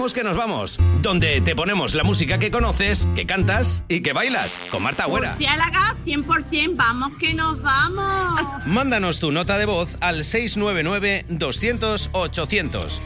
Vamos que nos vamos, donde te ponemos la música que conoces, que cantas y que bailas, con Marta Agüera. Murciélaga 100%, vamos que nos vamos. Mándanos tu nota de voz al 699 200 800.